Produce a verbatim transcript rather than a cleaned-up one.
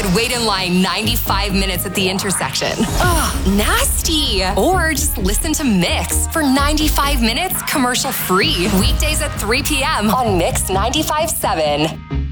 wait in line ninety-five minutes at the intersection. Ugh, nasty. Or just listen to Mix for ninety-five minutes commercial free. Weekdays at three p.m. on Mix ninety-five point seven.